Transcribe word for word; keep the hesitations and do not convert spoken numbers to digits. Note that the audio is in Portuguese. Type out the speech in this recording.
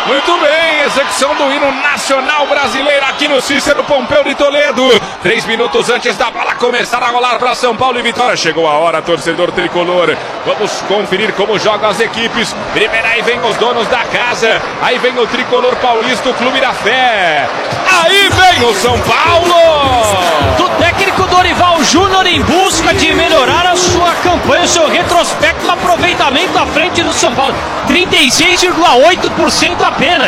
Muito bem, execução do hino nacional brasileiro aqui no Cícero Pompeu de Toledo. Três minutos antes da bola começar a rolar para São Paulo e Vitória. Chegou a hora, torcedor tricolor. Vamos conferir como jogam as equipes. Primeiro aí vem os donos da casa. Aí vem o tricolor paulista, o Clube da Fé. Aí vem o São Paulo. Do técnico Dorival Júnior em busca de melhorar a sua campanha, o seu retrospecto, aproveitamento à frente do São Paulo. trinta e seis vírgula oito por cento apenas.